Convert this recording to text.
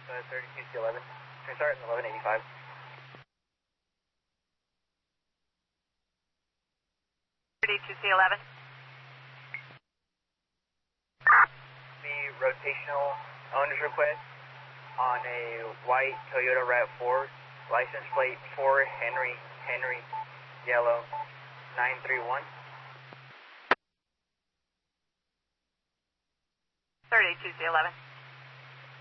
32C11. Can we start in 1185? C11. The rotational owner's request on a white Toyota RAV4, license plate 4 Henry, yellow, 931. 32C11.